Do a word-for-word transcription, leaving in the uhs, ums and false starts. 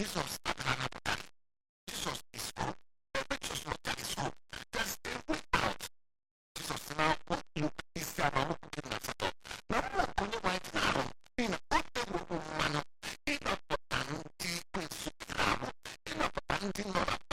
Jizọs adịla napụtali. Jesus is good. Righteousness that is good. There's a way out. Jesus na Luke isi anọ ọnụ puku na asatọ. Na mmụọ nke onye nwanyị dị n'arụ n'ihi na o tegwuru mmanụ ịnapụta ndị ekwensu bidoro arụ, ịnapụta ndị nọ na